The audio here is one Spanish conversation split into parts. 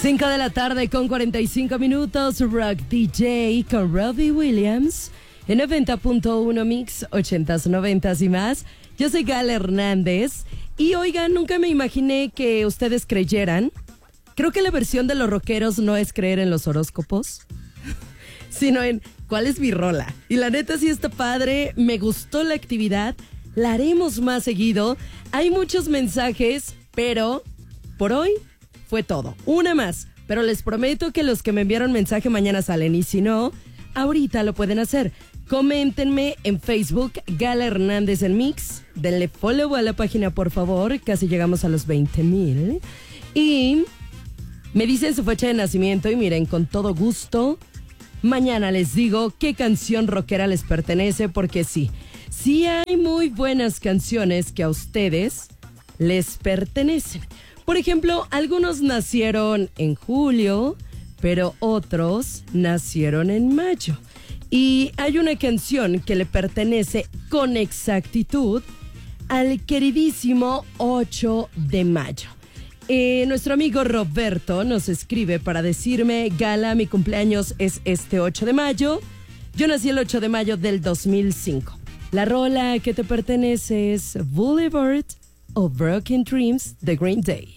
5 de la tarde con 45 minutos, Rock DJ con Robbie Williams en 90.1 Mix, 80s, 90s y más. Yo soy Gala Hernández y oigan, nunca me imaginé que ustedes creyeran. Creo que la versión de los rockeros no es creer en los horóscopos, sino en cuál es mi rola. Y la neta sí está padre, me gustó la actividad, la haremos más seguido. Hay muchos mensajes, pero por hoy fue todo. Una más, pero les prometo que los que me enviaron mensaje mañana salen. Y si no, ahorita lo pueden hacer. Coméntenme en Facebook, Gala Hernández en Mix. Denle follow a la página, por favor. Casi llegamos a los 20,000. Y me dicen su fecha de nacimiento y miren, con todo gusto, mañana les digo qué canción rockera les pertenece, porque sí hay muy buenas canciones que a ustedes les pertenecen. Por ejemplo, algunos nacieron en julio, pero otros nacieron en mayo. Y hay una canción que le pertenece con exactitud al queridísimo 8 de mayo. Nuestro amigo Roberto nos escribe para decirme: Gala, mi cumpleaños es este 8 de mayo. Yo nací el 8 de mayo del 2005. La rola que te pertenece es Boulevard of Broken Dreams de Green Day.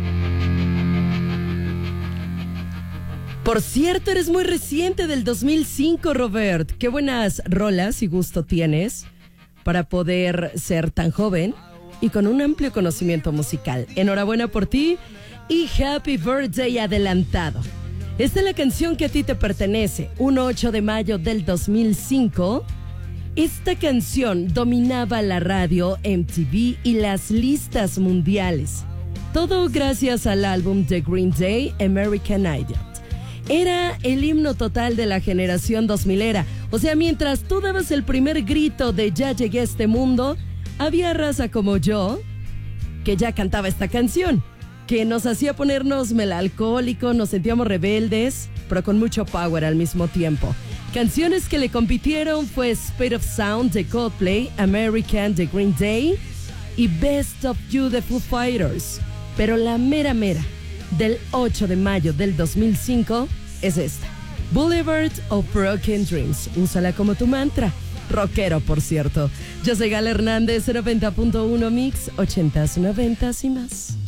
Por cierto, eres muy reciente, del 2005, Robert. Qué buenas rolas y gusto tienes para poder ser tan joven y con un amplio conocimiento musical. Enhorabuena por ti y happy birthday adelantado. Esta es la canción que a ti te pertenece. Un 8 de mayo del 2005. Esta canción dominaba la radio, MTV y las listas mundiales. Todo gracias al álbum de Green Day, American Idiot. Era el himno total de la generación 2000era. O sea, mientras tú dabas el primer grito de ya llegué a este mundo, había raza como yo que ya cantaba esta canción, que nos hacía ponernos melancólicos, nos sentíamos rebeldes, pero con mucho power al mismo tiempo. Canciones que le compitieron fue Speed of Sound de Coldplay, American de Green Day y Best of You de Foo Fighters. Pero la mera del 8 de mayo del 2005 es esta: Boulevard of Broken Dreams. Úsala como tu mantra. Rockero, por cierto. Yo soy Gala Hernández, 90.1 Mix, 80s, 90s y más.